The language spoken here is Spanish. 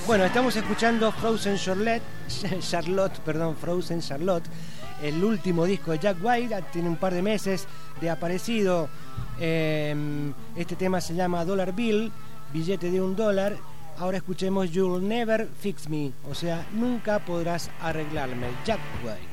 Bueno, estamos escuchando Frozen Charlotte, el último disco de Jack White. Tiene un par de meses de aparecido. Este tema se llama Dollar Bill, billete de $1. Ahora escuchemos You'll Never Fix Me, o sea, nunca podrás arreglarme, Jack White.